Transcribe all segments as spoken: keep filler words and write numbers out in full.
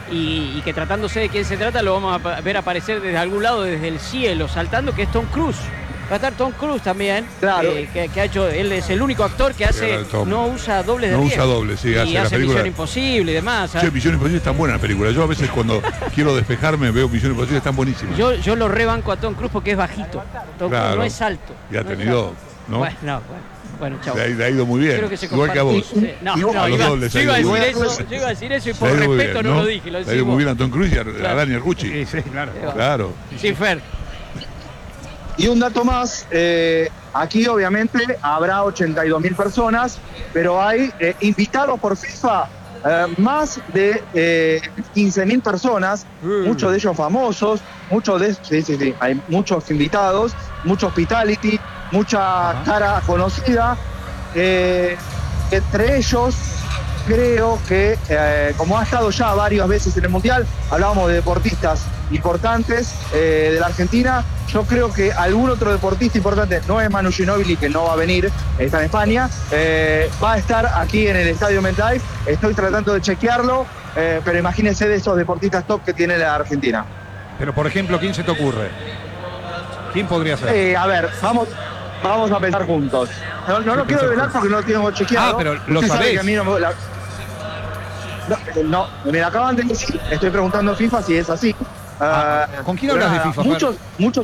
y, y que tratándose de quién se trata lo vamos a ver aparecer desde algún lado, desde el cielo, saltando, que es Tom Cruise. Va a estar Tom Cruise también, claro. eh, que, que ha hecho, él es el único actor que hace, no usa dobles de No riesgo. usa dobles, sí, y hace, hace la película. Misión Imposible y demás. Sí, Misión Imposible es tan buena la película. Yo a veces cuando quiero despejarme veo Misión Imposible, es tan buenísima. Yo, yo lo rebanco a Tom Cruise porque es bajito. Tom Claro. Cruise no es alto. Y ha no es tenido, alto. ¿no? Bueno, no, bueno, bueno, chao. Le ha, le ha ido muy bien. Creo que se Igual que a vos. Sí. No, Y no, vos a los iba, dos les yo ha iba a ido decir muy bien. eso, yo iba a decir eso y Le por ha ido muy respeto bien, no lo dije, lo Le ha ido decimos. muy bien a Tom Cruise y a, a Claro. Dani Arcucci. Sí, sí, claro. Claro. Sí, Fer. Y un dato más, eh, aquí obviamente habrá ochenta y dos mil personas, pero hay eh, invitados por FIFA eh, más de eh, quince mil personas, Mm. muchos de ellos famosos, muchos de sí, sí, sí, hay muchos invitados, mucho hospitality, mucha Ajá. cara conocida, eh, entre ellos creo que, eh, como ha estado ya varias veces en el Mundial, hablábamos de deportistas importantes eh, de la Argentina. Yo creo que algún otro deportista importante, no es Manu Ginóbili, que no va a venir, está en España, eh, va a estar aquí en el Estadio MetLife. Estoy tratando de chequearlo, eh, pero imagínense de esos deportistas top que tiene la Argentina. Pero, por ejemplo, ¿quién se te ocurre? ¿Quién podría ser? Eh, a ver, vamos, vamos a pensar juntos. No, no lo quiero revelar porque no lo tengo chequeado. Ah, pero lo Usted sabe sabés. que a mí no me- la- No, no, me la acaban de decir. Estoy preguntando a FIFA si es así. Ah, Ah, ¿con quién pero hablas de nada, FIFA, Fer? Muchos, muchos.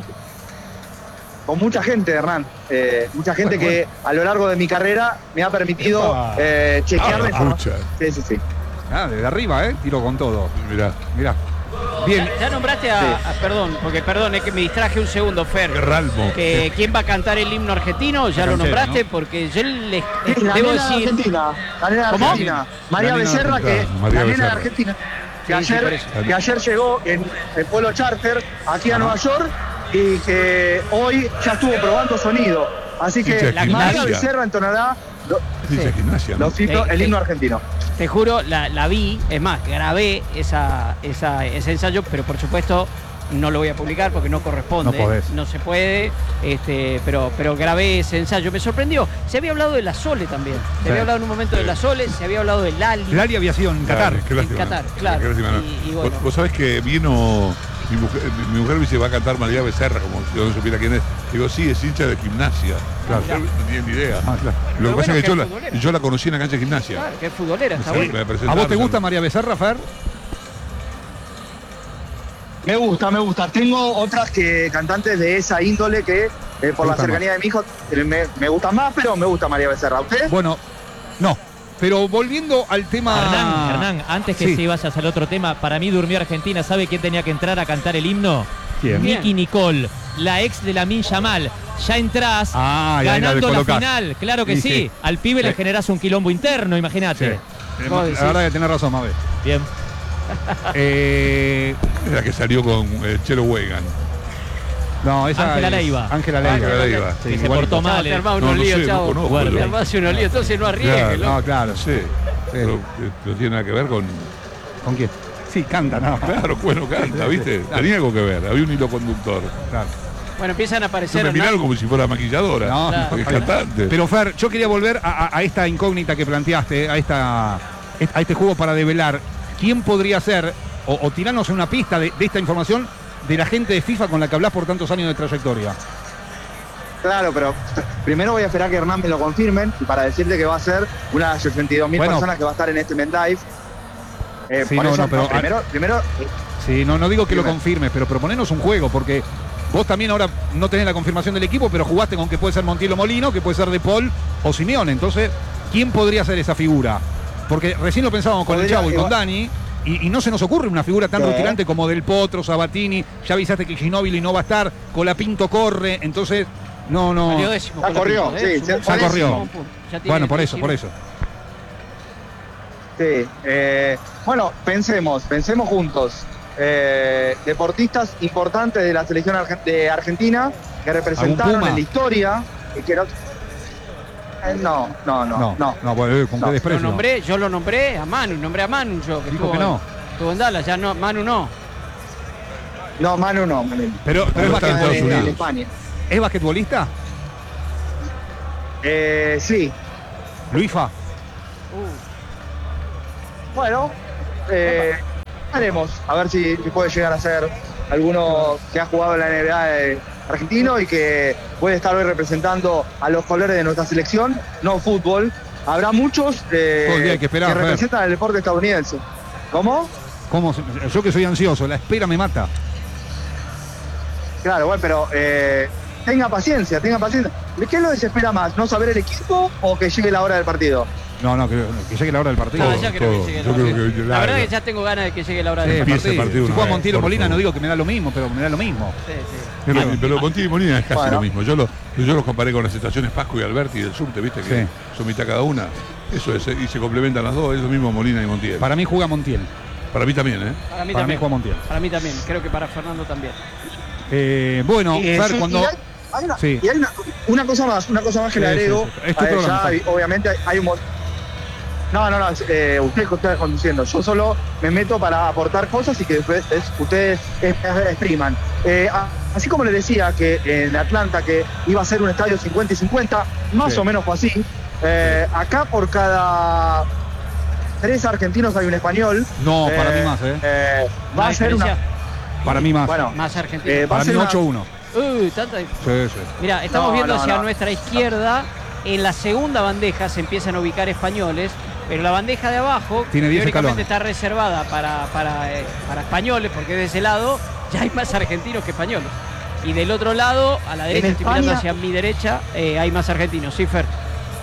Con mucha gente, Hernán. Eh, mucha gente Bueno, que a lo largo de mi carrera me ha permitido Epa. eh, chequear Ah, la información. pucha. Sí, sí, sí. Ah, desde arriba, ¿eh? Tiro con todo. Mirá. Mirá. Bien. Ya, ya nombraste a, Sí. a- perdón, porque perdón, es que me distraje un segundo, Fer. Ralmo. Que, ¿Quién va a cantar el himno argentino? Ya lo Canchero, nombraste, ¿no? porque yo les Sí, la debo nena de decir. Argentina. La nena de ¿Cómo? Argentina. María La nena de Becerra, que Argentina, María la nena de Becerra. Argentina. Que, Sí, sí, por ayer, eso. que ayer llegó en el vuelo charter aquí a Nueva York y que hoy ya estuvo probando sonido. Así Hincha que de la María gimnasia. Becerra entonará lo- Sí, Sí. gimnasia, ¿no? los himnos- Eh, el eh. himno argentino. Te juro, la, la vi, es más, grabé esa, esa, ese ensayo, pero por supuesto no lo voy a publicar porque no corresponde. No podés. No se puede, este, pero, pero grabé ese ensayo. Me sorprendió. Se había hablado de la Sole también. Se Sí. había hablado en un momento de la Sole, se había hablado del Lali. Lali había sido en Qatar. Qué lástima. En Qatar, claro. Qué lástima, ¿no? Y- y bueno. Vos, vos sabés que vino mi mujer, mi mujer me dice, va a cantar María Becerra, como si yo no supiera quién es. Digo, sí, es hincha de gimnasia. Claro. Yo no tenía ni idea. Ah, claro. Lo que Pero pasa bueno, es que que yo es la, futbolera. yo la conocí en la cancha de gimnasia. Claro, que es futbolera, está Sí, bueno. me ¿A vos te presentaron. gusta María Becerra, Fer? Me gusta, me gusta. Tengo otras que cantantes de esa índole que, eh, por la gusta cercanía de mi hijo, eh, me, me gustan más, pero me gusta María Becerra. ¿Usted? Bueno, no. Pero volviendo al tema... Hernán, Hernán, antes que Sí. si vayas al otro tema, para mí durmió Argentina. ¿Sabe quién tenía que entrar a cantar el himno? ¿Quién? Nicky Nicole, la ex de Lamine Yamal. Ya entrás Ah, y ahí la ganando la descolocás. final. Claro que Sí, sí. sí. Al pibe Sí. le generás un quilombo interno, Sí. imagínate. Eh, Vos La decís. verdad que tenés razón, Mabel. Bien. Eh, Es la que salió con eh, Chelo Wegan. no, esa Ángela es- Leiva. Ángela Leiva. Ángela Leiva. Sí, Que se igual- portó Chao, mal. te eh. armás No, unos no líos, sé, no chao. conozco, Guarda. Te pero- armás unos líos, entonces no arriesgues. Claro, loco. No, claro. Sí, pero eh, no tiene nada que ver con... ¿Con quién? Sí, canta, no. Claro, bueno, canta, ¿viste? Claro. Tenía algo que ver, había un hilo conductor. Claro. Bueno, empiezan a Yo aparecer. me Hernán. miraron como si fuera maquilladora. No, Claro. Es cantante. Pero Fer, yo quería volver a, a- a esta incógnita que planteaste, a esta a este juego para develar. ¿Quién podría ser, o, o tirarnos una pista de, de esta información de la gente de FIFA con la que hablás por tantos años de trayectoria? Claro, pero primero voy a esperar que Hernán me lo confirmen y para decirte que va a ser una de las ochenta y dos mil Bueno. personas que va a estar en este MetLife. Eh, Sí, por no, eso, no, pero- primero, primero Sí, no, no digo que lo Dime. confirmes, pero proponenos un juego, porque vos también ahora no tenés la confirmación del equipo, pero jugaste con que puede ser Montiel o Molino, que puede ser De Paul o Simeone. Entonces, ¿quién podría ser esa figura? Porque recién lo pensábamos con el Podría- Chavo y con igual- Dani, y, y no se nos ocurre una figura tan Sí. rutilante como Del Potro, Sabatini. Ya avisaste que Ginóbili no va a estar, Colapinto corre, entonces, no, no. Salió décimo. Ya con la corrió, pinta, sí, ¿eh? ya- Un- ya un corrió. punto. Ya tiene Bueno, por eso, por diecinueve. eso. Sí, eh, bueno, pensemos, pensemos juntos. Eh, deportistas importantes de la selección arge- de Argentina que representaron Puma? en la historia y que no, eh, no, no, no, No, no. no, bueno, con No. qué Lo desprecio. nombré, yo lo nombré a Manu, nombré a Manu yo. Que Dijo estuvo que no. en- Estuvo en Dallas, ya no, Manu no. No, Manu no, Manu. Pero, pero es, No está en basquetbolista. Estados En Unidos. España. ¿Es basquetbolista? Eh, sí, Luifa. Uh, bueno, eh, Haremos, a ver si, si puede llegar a ser alguno que ha jugado en la N B A de argentino y que puede estar hoy representando a los colores de nuestra selección, no fútbol. Habrá muchos eh, Todo el día hay que esperar, que Fer. representan al deporte estadounidense. ¿Cómo? ¿Cómo se- Yo que soy ansioso, la espera me mata. Claro, bueno, pero eh, tenga paciencia, tenga paciencia. ¿Qué lo desespera más? ¿No saber el equipo o que llegue la hora del partido? No, no, que, que llegue la hora del partido. No, Todo, ya creo todo. que llegue la Yo hora. creo que La larga. verdad que ya tengo ganas de que llegue la hora Sí, del Empieza el partido Si una juega vez, Montiel o por Molina, favor. no digo que me da lo mismo, pero me da lo mismo. Sí, sí. Pero, Bien. pero Montiel y Molina es casi Bueno. lo mismo. Yo, lo, yo los comparé con las estaciones Pasco y Alberti del subte, ¿viste? Que Sí. son mitad cada una. Eso es, y se complementan las dos, es lo mismo Molina y Montiel. Para, Para mí juega Montiel. mí también, ¿eh? Para mí Para mí también. juega Montiel. Para mí también. Creo que para Fernando también. Eh, bueno, Y, eh, Fer, sí, cuando... y hay, hay una, Sí. y hay una, una cosa más, una cosa más que Sí, le sí, agrego. sí. Es tu a ella, programa, Fer. y obviamente hay, hay un mo- No, no, no, eh, ustedes que ustedes conduciendo. Yo solo me meto para aportar cosas y que después es- ustedes es- es- expriman. Eh, a- así como les decía que en Atlanta que iba a ser un estadio cincuenta y cincuenta, más Sí. o menos fue así. Eh, acá por cada tres argentinos hay un español. No, para mí más, ¿eh? eh, ¿No va hay a ser una. diferencia? Para mí más. Bueno, Más argentino. eh, va a Para mí ser una- ocho uno. Uy, tanta dif- Sí, sí. Mira, estamos No, viendo no, hacia no. nuestra izquierda. En la segunda bandeja se empiezan a ubicar españoles, pero la bandeja de abajo, Tiene diez teóricamente escalones. está reservada para, para, eh, para españoles, porque de ese lado ya hay más argentinos que españoles. Y del otro lado, a la derecha, estoy mirando España- hacia mi derecha, eh, hay más argentinos. Sí, Fer.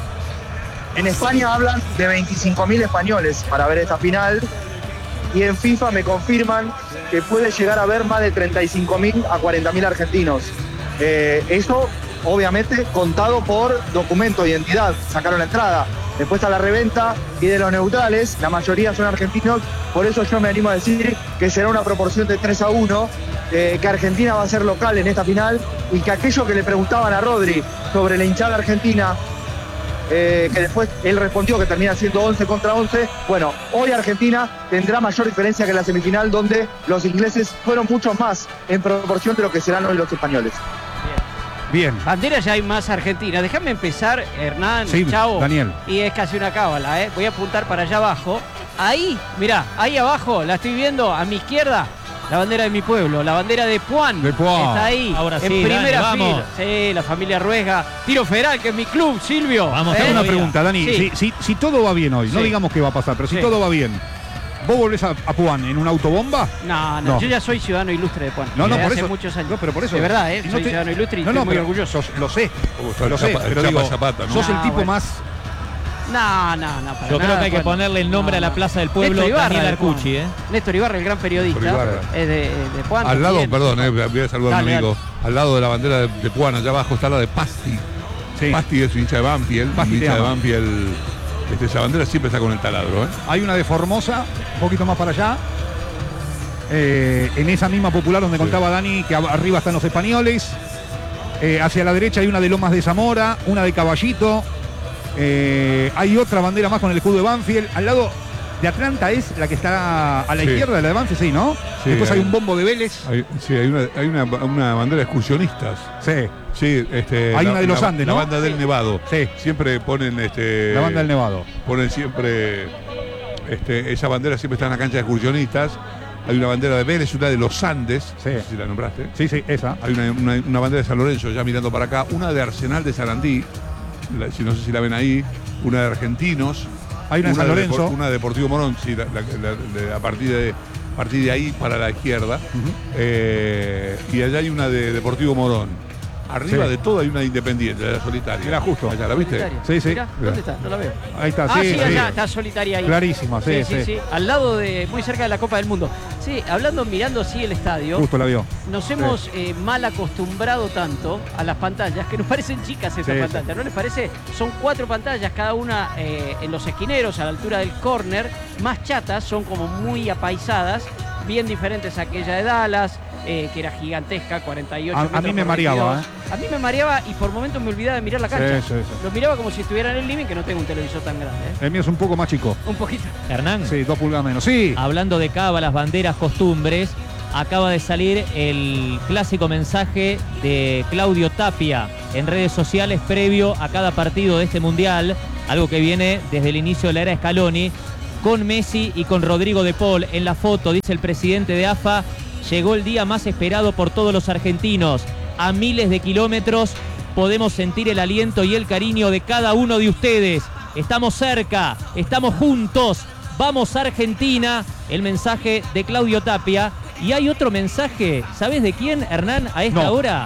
En España hablan de veinticinco mil españoles para ver esta final y en FIFA me confirman que puede llegar a haber más de treinta y cinco mil a cuarenta mil argentinos. Eh, eso, obviamente, contado por documento de identidad. Sacaron la entrada. Después está la reventa y de los neutrales, la mayoría son argentinos. Por eso yo me animo a decir que será una proporción de tres a uno, eh, que Argentina va a ser local en esta final y que aquello que le preguntaban a Rodri sobre la hinchada argentina, eh, que después él respondió que termina siendo once contra once. Bueno, hoy Argentina tendrá mayor diferencia que en la semifinal, donde los ingleses fueron muchos más en proporción de lo que serán hoy los españoles. Bien. Bandera ya hay más argentinas. Déjame empezar, Hernán, Sí, Chavo. Daniel. Y es casi una cábala, ¿eh? Voy a apuntar para allá abajo. Ahí, mirá, ahí abajo, la estoy viendo a mi izquierda. La bandera de mi pueblo, la bandera de Puan. De Puan. Está ahí, Ahora en sí, Dani, primera vamos. fila. Sí, la familia Ruesga. Tiro Federal, que es mi club, Silvio. Vamos, ¿Eh? Te hago una Todavía. pregunta, Dani. Sí. Si, si- si todo va bien hoy, no Sí. digamos qué va a pasar, pero si Sí. todo va bien, ¿vos volvés a, a Puan en una autobomba? No, no, No. yo ya soy ciudadano ilustre de Puan. No, no, desde por hace eso. muchos años. No, pero por eso. De verdad, ¿eh? Y no soy te- ciudadano ilustre y No, estoy no, muy pero orgulloso. Lo, lo sé. Como está el Lo sé, Chapa- el pero Chapa digo, Zapata, ¿no? sos el Ah, tipo bueno. más... No, no, no, para Yo creo nada, que hay que Puan. ponerle el nombre No, a la no. Plaza del Pueblo, Néstor Ibarra Daniel de Puan. Arcucci, ¿eh? Néstor Ibarra, el gran periodista, Néstor Ibarra. es de, de Puan. Al lado, también. perdón, eh, voy a saludar a un Dale, amigo. Al lado de la bandera de, de Puan, allá abajo está la de Pasti. Sí. Pasti es hincha de Banfield. Pasti te hincha de ama. Banfield. Este, esa bandera siempre está con el taladro, ¿eh? Hay una de Formosa, un poquito más para allá. Eh, en esa misma popular donde Sí. contaba Dani, que ab- arriba están los españoles. Eh, hacia la derecha hay una de Lomas de Zamora, una de Caballito. Eh, hay otra bandera más con el escudo de Banfield. Al lado de Atlanta es la que está a la Sí. izquierda de la de Banfield, sí, ¿no? Sí, Después hay hay- un bombo de Vélez. Hay, sí, hay una, hay una, una bandera de excursionistas. Sí, Sí, este, Hay una de los la- Andes, La ¿no? banda del Nevado. sí. Siempre ponen este. La banda del Nevado. Ponen siempre. Este, esa bandera siempre está en la cancha de excursionistas. Hay una bandera de Vélez, una de los Andes. Sí. No sé si la nombraste. Sí, sí, esa. Hay una, una- una bandera de San Lorenzo, ya mirando para acá. Una de Arsenal de Sarandí. La- si no sé si la ven ahí. Una de Argentinos. Hay una en San de Lorenzo. Depor- una de Deportivo Morón, sí, la- la- la- la- a, partir de, a partir de ahí para la izquierda. Ujú. Eh, y allá hay una de Deportivo Morón. Arriba Sí. de todo hay una independiente, la solitaria. Era justo. Allá, ¿la viste? Solitaria. Sí, sí. Mirá, ¿dónde está? No la veo. Ahí está, Ah, sí, sí, sí. allá, está solitaria ahí. Clarísima, sí, sí, sí, sí. Al lado de, muy cerca de la Copa del Mundo. Sí, hablando, mirando así el estadio, Justo la vio. nos hemos eh, mal acostumbrado tanto a las pantallas que nos parecen chicas estas Sí, pantallas, ¿no les parece? Son cuatro pantallas, cada una eh, en los esquineros, a la altura del córner, más chatas, son como muy apaisadas, bien diferentes a aquella de Dallas, eh, que era gigantesca, cuarenta y ocho A- a metros mí me por mareaba, veintidós. A mí me mareaba y por momentos me olvidaba de mirar la cancha. Sí, sí, sí. Lo miraba como si estuviera en el living, que no tengo un televisor tan grande, ¿eh? El mío es un poco más chico. Un poquito. Hernán, Sí, dos pulgadas menos. Sí. hablando de cábalas, banderas, costumbres, acaba de salir el clásico mensaje de Claudio Tapia en redes sociales previo a cada partido de este mundial, algo que viene desde el inicio de la era Scaloni. con Messi y con Rodrigo de Paul. En la foto, dice el presidente de A F A, llegó el día más esperado por todos los argentinos. A miles de kilómetros podemos sentir el aliento y el cariño de cada uno de ustedes. Estamos cerca, estamos juntos. Vamos Argentina. El mensaje de Claudio Tapia. Y hay otro mensaje, ¿sabes de quién, Hernán, a esta No. hora?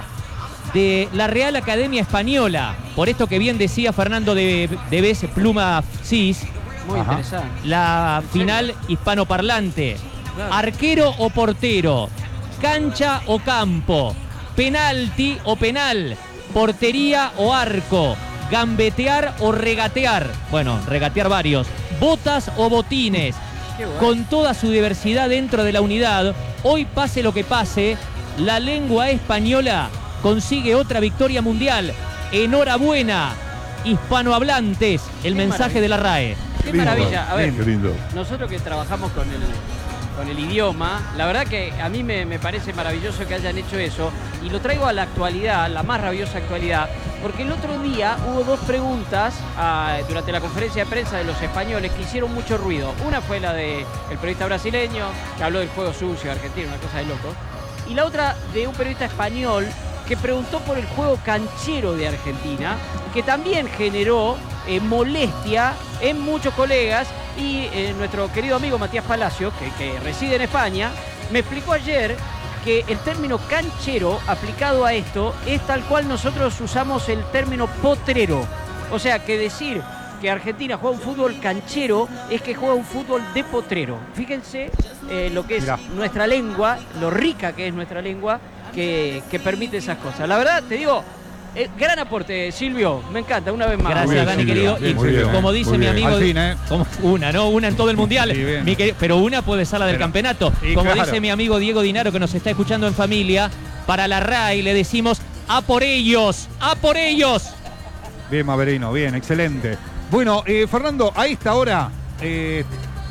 De la Real Academia Española. Por esto que bien decía Fernando de, de Bes, Pluma Cis, Muy Ajá. interesante. la final hispanoparlante. Claro. Arquero o portero, cancha o campo, penalti o penal, portería o arco, gambetear o regatear. Bueno, regatear varios. Botas o botines. Qué bueno. Con toda su diversidad dentro de la unidad, hoy pase lo que pase, la lengua española consigue otra victoria mundial. Enhorabuena, hispanohablantes. El Qué mensaje maravilla. de la RAE. Qué Lindo. maravilla. A ver, Qué lindo. nosotros que trabajamos con el, con el idioma, la verdad que a mí me, me parece maravilloso que hayan hecho eso y lo traigo a la actualidad, la más rabiosa actualidad, porque el otro día hubo dos preguntas ah, durante la conferencia de prensa de los españoles que hicieron mucho ruido. Una fue la del periodista brasileño que habló del juego sucio de Argentina, una cosa de loco, y la otra de un periodista español que preguntó por el juego canchero de Argentina, que también generó eh, molestia en muchos colegas y eh, nuestro querido amigo Matías Palacio, que, que reside en España, me explicó ayer que el término canchero aplicado a esto es tal cual nosotros usamos el término potrero. O sea, que decir que Argentina juega un fútbol canchero es que juega un fútbol de potrero. Fíjense eh, lo que es Mirá. nuestra lengua, lo rica que es nuestra lengua, que, que permite esas cosas. La verdad, te digo, eh, gran aporte, Silvio. Me encanta, una vez más. Gracias, Muy bien, Dani, Silvio. querido. Bien, Y muy bien, como muy dice bien. mi amigo... Al fin, ¿eh? como una, ¿no? Una en todo el mundial. Sí, bien. Mi querido- pero una puede ser la del Pero- campeonato. Sí, Como claro. dice mi amigo Diego Dinaro, que nos está escuchando en familia, para la RAI le decimos ¡a por ellos! ¡A por ellos! Bien, Maverino, bien, excelente. Bueno, eh, Fernando, a esta hora eh,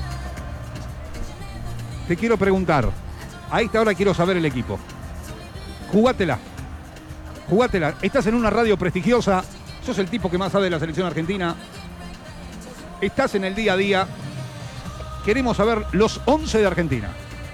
te quiero preguntar. A esta hora quiero saber el equipo. Jugátela. Jugátela. Estás en una radio prestigiosa. Sos el tipo que más sabe de la selección argentina. Estás en el día a día. Queremos saber los once de Argentina.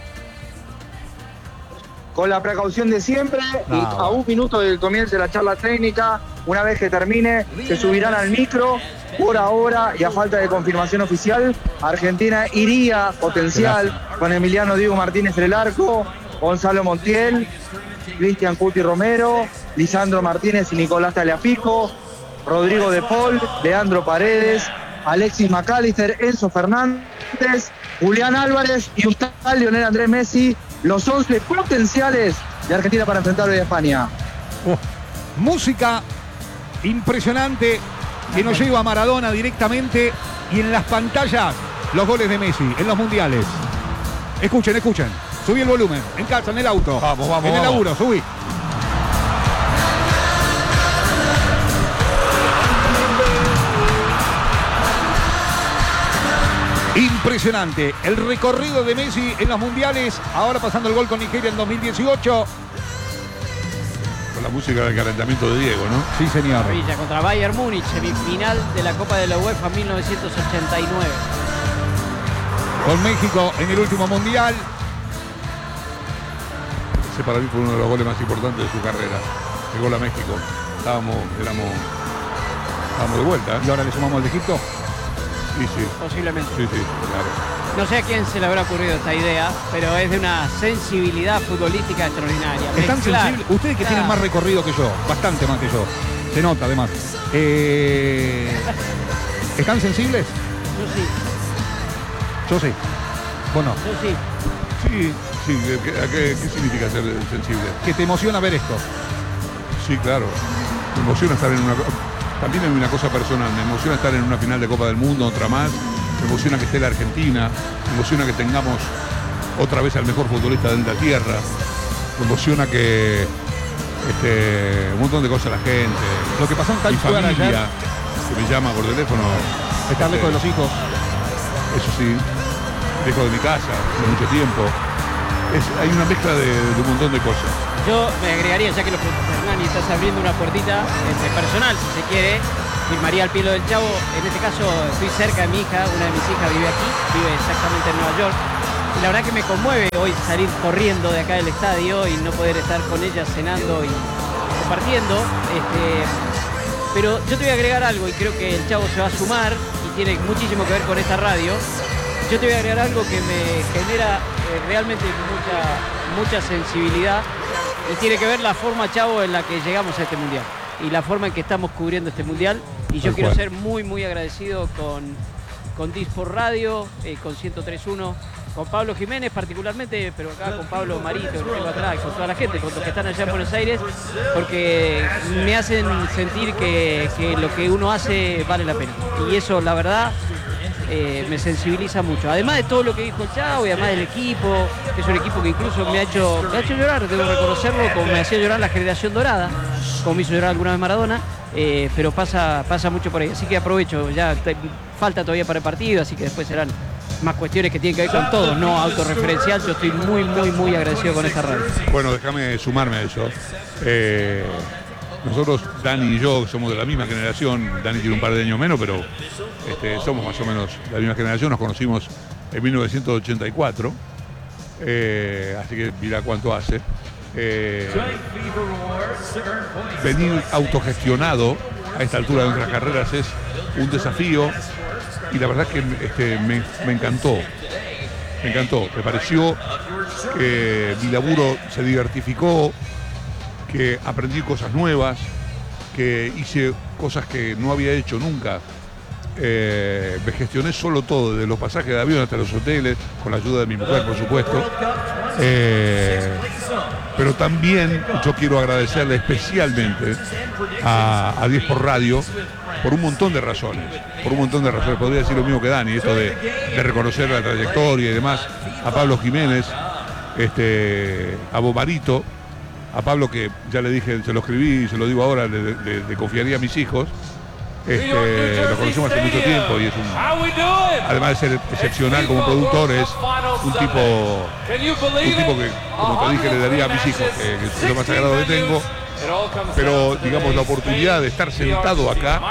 Con la precaución de siempre y No, a bueno. un minuto del comienzo de la charla técnica, una vez que termine, se subirán al micro. Por ahora, y a falta de confirmación oficial, Argentina iría potencial con Emiliano Diego Martínez en el arco, Gonzalo Montiel, Cristian Cuti Romero, Lisandro Martínez y Nicolás Tagliafico, Rodrigo de Paul, Leandro Paredes, Alexis McAllister, Enzo Fernández, Julián Álvarez y un tal Lionel Andrés Messi, los once potenciales de Argentina para enfrentar hoy a España. Oh, música impresionante que nos lleva a Maradona directamente y en las pantallas los goles de Messi en los mundiales. Escuchen, escuchen. Subí el volumen. En casa, en el auto. Vamos, vamos, En el vamos. laburo, subí. Impresionante. El recorrido de Messi en los mundiales. Ahora pasando el gol con Nigeria en dos mil dieciocho. Con la música del calentamiento de Diego, ¿no? Sí, señor. Maravilla, contra Bayern Múnich, semifinal de la Copa de la UEFA mil novecientos ochenta y nueve. Con México en el último mundial. Ese para mí fue uno de los goles más importantes de su carrera. El gol a México. Estábamos, éramos, estábamos de vuelta, ¿eh? Y ahora le sumamos al de Egipto. Sí, sí, Posiblemente. sí, sí, claro. No sé a quién se le habrá ocurrido esta idea, pero es de una sensibilidad futbolística extraordinaria. Están Mezclar- sensibles. Ustedes que tienen Claro. más recorrido que yo, bastante más que yo. Se nota además. Eh, ¿Están sensibles? Yo sí, Yo sí. Bueno, yo sí. Sí, sí, ¿qué, qué- qué- qué significa ser sensible? que te emociona ver esto. Sí, claro. Me emociona estar en una... También hay una cosa personal. Me emociona estar en una final de Copa del Mundo, otra más. Me emociona que esté la Argentina. Me emociona que tengamos otra vez al mejor futbolista de la tierra. Me emociona que... Este, un montón de cosas la gente. Lo que pasó en Mi Times Square familia, ayer. que me llama por teléfono. Estar Este, lejos de los hijos. Eso sí, lejos de mi casa, hace mucho tiempo. Es, hay una mezcla de, de un montón de cosas. Yo me agregaría, ya que lo preguntaste, Hernán, y estás abriendo una puertita entre personal, si se quiere, firmaría al pelo del Chavo. En este caso estoy cerca de mi hija, una de mis hijas vive aquí, vive exactamente en Nueva York. Y la verdad que me conmueve hoy salir corriendo de acá del estadio y no poder estar con ella cenando y compartiendo. Este, pero yo te voy a agregar algo y creo que el Chavo se va a sumar y tiene muchísimo que ver con esta radio. Yo te voy a agregar algo que me genera eh, realmente mucha, mucha sensibilidad y tiene que ver la forma, Chavo, en la que llegamos a este mundial y la forma en que estamos cubriendo este mundial. Y yo Tal quiero cual. ser muy, muy agradecido con, con Disport Radio, eh, con ciento tres punto uno, con Pablo Jiménez particularmente, pero acá con Pablo Marito, que lo tengo atrás, con toda la gente, con los que están allá en Buenos Aires, porque me hacen sentir que, que lo que uno hace vale la pena. Y eso, la verdad, eh, me sensibiliza mucho. Además de todo lo que dijo el Chavo y además del equipo, que es un equipo que incluso me ha hecho, me ha hecho llorar, debo reconocerlo, como me hacía llorar la generación dorada, como me hizo llorar alguna vez Maradona. Eh, pero pasa, pasa mucho por ahí, así que aprovecho, ya te, falta todavía para el partido, así que después serán más cuestiones que tienen que ver con todo, no autorreferencial. Yo estoy muy, muy, muy agradecido con esta radio. Bueno, déjame sumarme a eso. Eh, nosotros, Dani y yo, somos de la misma generación. Dani tiene un par de años menos, pero este, somos más o menos de la misma generación. Nos conocimos en mil novecientos ochenta y cuatro, eh, así que mira cuánto hace. Eh, venir autogestionado a esta altura de nuestras carreras es un desafío y la verdad es que este, me, me encantó, me encantó, me pareció que mi laburo se diversificó, que aprendí cosas nuevas, que hice cosas que no había hecho nunca. Eh, me gestioné solo todo, desde los pasajes de avión hasta los hoteles, con la ayuda de mi mujer, por supuesto. Eh, pero también yo quiero agradecerle especialmente a, a Disport Radio por un montón de razones, por un montón de razones. Podría decir lo mismo que Dani, esto de, de reconocer la trayectoria y demás. A Pablo Jiménez, este, a Bomarito, a Pablo, que ya le dije, se lo escribí y se lo digo ahora, le, le, le confiaría a mis hijos. Este, lo conocemos hace mucho tiempo y es un, además de ser excepcional como productor, es un tipo un tipo que, como te dije, le daría a mis hijos, que, que es lo más sagrado que tengo. Pero digamos, la oportunidad de estar sentado acá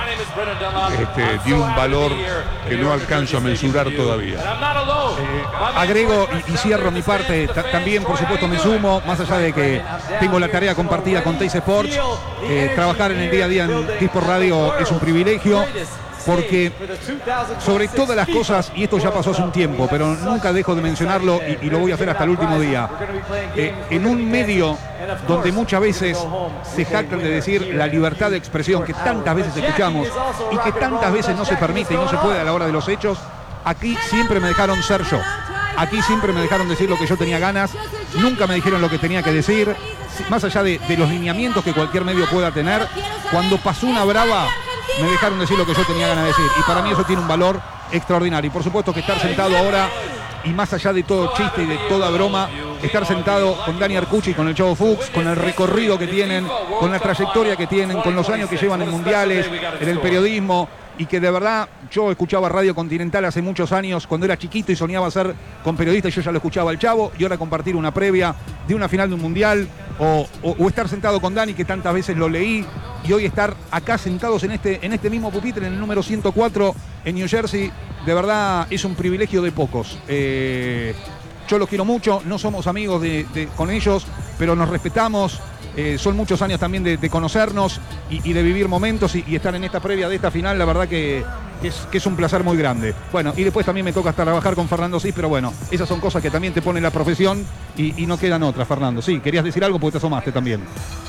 este, tiene un valor que no alcanzo a mensurar todavía. Eh, agrego y, y cierro mi parte, ta- también por supuesto me sumo, más allá de que tengo la tarea compartida con Teis Sports, eh, trabajar en el día a día en Disport Radio es un privilegio, porque sobre todas las cosas, y esto ya pasó hace un tiempo, pero nunca dejo de mencionarlo y, y lo voy a hacer hasta el último día, eh, en un medio donde muchas veces se jactan de decir la libertad de expresión que tantas veces escuchamos y que tantas veces no se permite y no se puede a la hora de los hechos, aquí siempre me dejaron ser yo, aquí siempre me dejaron decir lo que yo tenía ganas, nunca me dijeron lo que tenía que decir, más allá de, de los lineamientos que cualquier medio pueda tener. Cuando pasó una brava, me dejaron decir lo que yo tenía ganas de decir, y para mí eso tiene un valor extraordinario. Y por supuesto que estar sentado ahora, y más allá de todo chiste y de toda broma, estar sentado con Dani Arcucci, con el Chavo Fuchs, con el recorrido que tienen, con la trayectoria que tienen, con los años que llevan en mundiales, en el periodismo, y que de verdad yo escuchaba Radio Continental hace muchos años cuando era chiquito y soñaba ser con periodistas, yo ya lo escuchaba al Chavo, y ahora compartir una previa de una final de un mundial, o, o, o estar sentado con Dani, que tantas veces lo leí, y hoy estar acá sentados en este, en este mismo pupitre, en el número ciento cuatro en New Jersey, de verdad es un privilegio de pocos. Eh, yo los quiero mucho, no somos amigos de, de, con ellos, pero nos respetamos. Eh, son muchos años también de, de conocernos y, y de vivir momentos y, y estar en esta previa de esta final, la verdad que, que, es, que es un placer muy grande. Bueno, y después también me toca hasta trabajar con Fernando Cis, pero bueno, esas son cosas que también te pone la profesión y, y no quedan otras, Fernando. Sí, querías decir algo porque te asomaste también.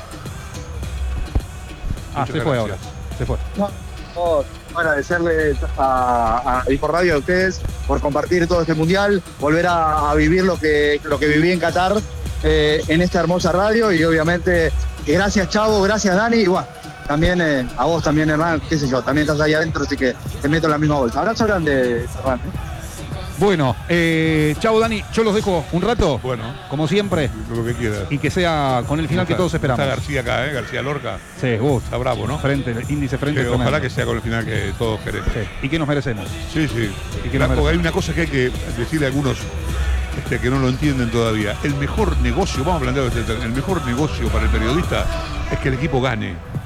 Ah, Muchas se fue gracias. ahora, se fue. No, no, agradecerles a, a Disport Radio, a ustedes, por compartir todo este mundial, volver a, a vivir lo que, lo que viví en Qatar, eh, en esta hermosa radio, y obviamente gracias Chavo, gracias Dani, y bueno, también eh, a vos también, Hernán, qué sé yo, también estás ahí adentro, así que te meto en la misma bolsa. Abrazo grande, Hernán. Bueno, eh, chao Dani, yo los dejo un rato, Bueno, como siempre, lo que quieras. y que sea con el final que Está- todos esperamos. Está García acá, ¿eh? García Lorca. Sí, uh, Está bravo, ¿no? frente, el índice frente. Que tremendo. ojalá que sea con el final que todos queremos. Sí, y que nos merecemos. Sí, sí. Y que La- no porque merece. hay una cosa que hay que decirle a algunos este, que no lo entienden todavía. El mejor negocio, vamos a plantear este, el mejor negocio para el periodista es que el equipo gane.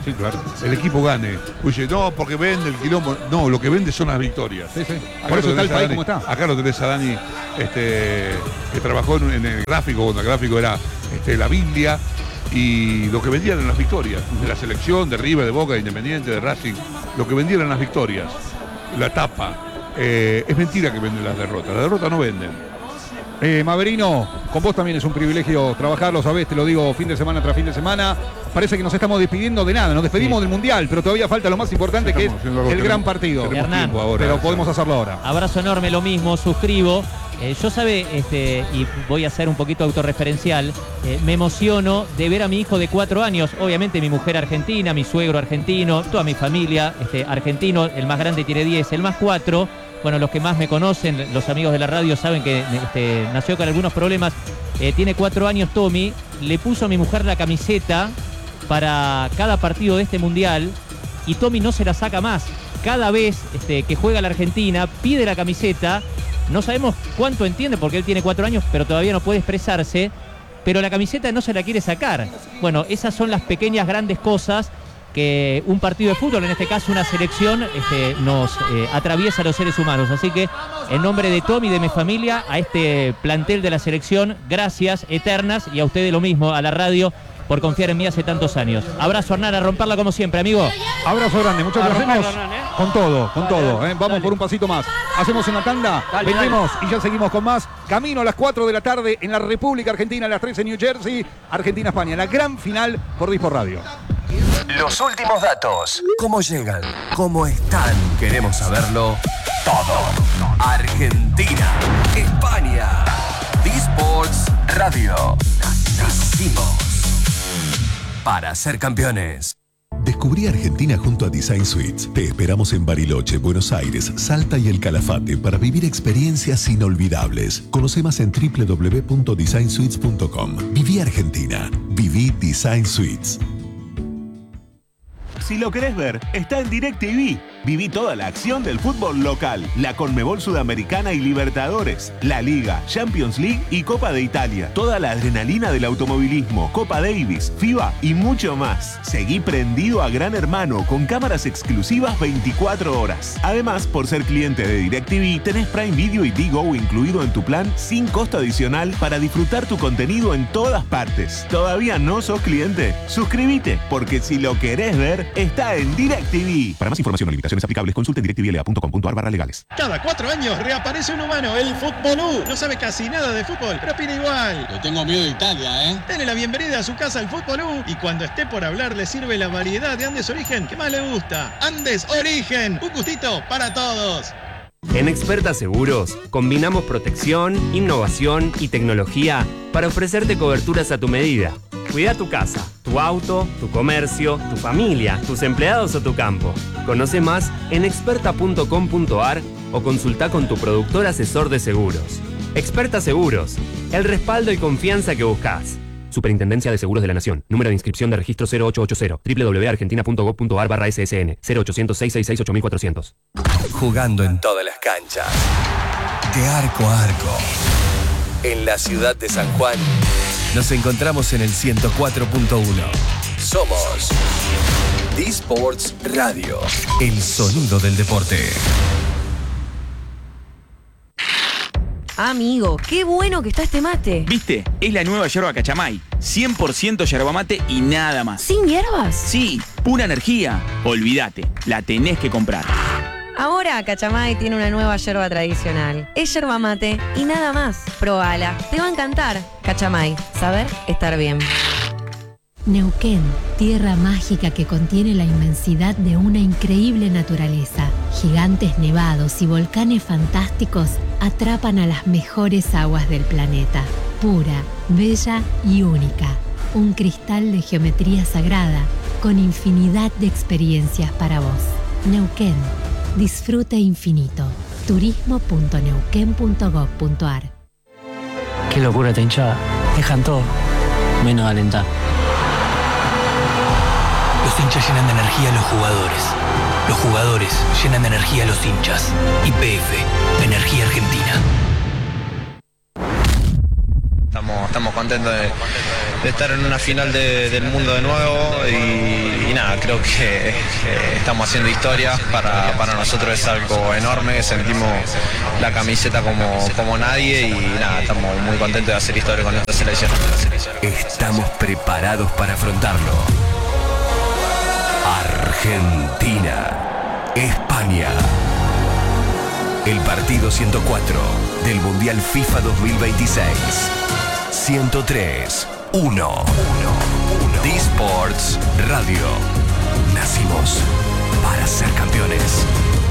Sí, claro. El equipo gane. Oye, no, porque vende el quilombo. No, lo que vende son las victorias. Sí, sí. Acá Por eso lo está el tenés a país Dani, como está. Acá lo tenés a Dani, este, que trabajó en, en el gráfico, cuando el gráfico era este, la Biblia, y lo que vendían eran las victorias. De la selección, de River, de Boca, de Independiente, de Racing. Lo que vendían eran las victorias. La tapa. Eh, es mentira que venden las derrotas. Las derrotas no venden. Eh, Maverino, con vos también es un privilegio trabajar, lo sabés, te lo digo fin de semana tras fin de semana. Parece que nos estamos despidiendo de nada, nos despedimos sí. del Mundial, pero todavía falta lo más importante, que es el gran partido. Hernán, ahora, pero podemos hacerlo ahora. Abrazo enorme, lo mismo, suscribo. Eh, yo sabe, este, y voy a ser un poquito autorreferencial, eh, me emociono de ver a mi hijo de cuatro años, obviamente mi mujer argentina, mi suegro argentino, toda mi familia este, argentino, el más grande tiene diez, el más cuatro. Bueno, los que más me conocen, los amigos de la radio saben que este, nació con algunos problemas. Eh, tiene cuatro años Tommy, le puso a mi mujer la camiseta para cada partido de este Mundial y Tommy no se la saca más. Cada vez este, que juega la Argentina pide la camiseta, no sabemos cuánto entiende porque él tiene cuatro años pero todavía no puede expresarse, pero la camiseta no se la quiere sacar. Bueno, esas son las pequeñas grandes cosas que un partido de fútbol, en este caso una selección, este, nos eh, atraviesa a los seres humanos. Así que en nombre de Tommy y de mi familia, a este plantel de la selección, gracias eternas, y a ustedes lo mismo, a la radio, por confiar en mí hace tantos años. Abrazo, Hernán, a romperla como siempre, amigo. Abrazo grande, muchas gracias. Hernán, ¿eh? Con todo, con Dale, todo. dale, ¿eh? Vamos dale. por un pasito más. Hacemos una tanda, Dale, vendemos y ya seguimos con más. Camino a las cuatro de la tarde en la República Argentina, a las tres en New Jersey, Argentina-España. La gran final por Dispor Radio. Los últimos datos. ¿Cómo llegan? ¿Cómo están? Queremos saberlo todo. Argentina, España. Disports Radio. Nacimos para ser campeones. Descubrí Argentina junto a Design Suites. Te esperamos en Bariloche, Buenos Aires, Salta y El Calafate para vivir experiencias inolvidables. Conoce más en doble u doble u doble u punto design suites punto com. Viví Argentina. Viví Design Suites. Si lo querés ver, está en DirecTV. Viví toda la acción del fútbol local, la Conmebol Sudamericana y Libertadores, la Liga, Champions League y Copa de Italia. Toda la adrenalina del automovilismo, Copa Davis, FIBA y mucho más. Seguí prendido a Gran Hermano con cámaras exclusivas veinticuatro horas. Además, por ser cliente de DirecTV, tenés Prime Video y Digo incluido en tu plan sin costo adicional para disfrutar tu contenido en todas partes. ¿Todavía no sos cliente? Suscríbete, porque si lo querés ver, está en DirecTV. Para más información o limitaciones aplicables, consulte en directvla punto com punto ar barra legales. Cada cuatro años reaparece un humano, el Fútbol U. No sabe casi nada de fútbol, pero opina igual. Le tengo miedo de Italia, ¿eh? Dele la bienvenida a su casa al Fútbol U y cuando esté por hablar le sirve la variedad de Andes Origen que más le gusta. Andes Origen, un gustito para todos. En Experta Seguros combinamos protección, innovación y tecnología para ofrecerte coberturas a tu medida. Cuida tu casa, tu auto, tu comercio, tu familia, tus empleados o tu campo. Conoce más en experta punto com punto ar o consulta con tu productor asesor de seguros. Experta Seguros, el respaldo y confianza que buscas. Superintendencia de Seguros de la Nación. Número de inscripción de registro cero ocho ocho cero. doble u doble u doble u punto argentina punto gob punto ar barra ese ese ene. cero ochocientos, seiscientos sesenta y seis, ocho mil cuatrocientos. Jugando en todas las canchas. De arco a arco. En la ciudad de San Juan. Nos encontramos en el ciento cuatro punto uno. Somos Disports Radio. El sonido del deporte. Amigo, qué bueno que está este mate. ¿Viste? Es la nueva yerba Cachamay. cien por ciento yerba mate y nada más. ¿Sin hierbas? Sí, pura energía. Olvídate, la tenés que comprar. Ahora Cachamay tiene una nueva yerba tradicional. Es yerba mate y nada más. Probala, te va a encantar. Cachamay, saber estar bien. Neuquén, tierra mágica que contiene la inmensidad de una increíble naturaleza. Gigantes nevados y volcanes fantásticos atrapan a las mejores aguas del planeta. Pura, bella y única. Un cristal de geometría sagrada con infinidad de experiencias para vos. Neuquén, disfrute infinito. turismo punto neuquén punto gob punto ar. Qué locura esta hinchada. Dejan todo, menos alentar. Los hinchas llenan de energía a los jugadores. Los jugadores llenan de energía a los hinchas. Y P F, Energía Argentina. estamos, estamos contentos de, de estar en una final de, del mundo de nuevo y, y nada, creo que eh, estamos haciendo historia, para, para nosotros es algo enorme, sentimos la camiseta como, como nadie y nada, estamos muy contentos de hacer historia con esta selección. Estamos preparados para afrontarlo. Argentina, España. El partido ciento cuatro del Mundial FIFA dos mil veintiséis. ciento tres, uno. D-Sports Radio. Nacimos para ser campeones.